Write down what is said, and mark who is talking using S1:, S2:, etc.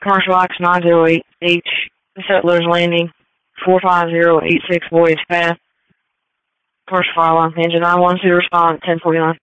S1: Commercial X 908H, Settlers Landing, 45086 Voyage Path. Commercial fire alarm, engine 912, respond 1049.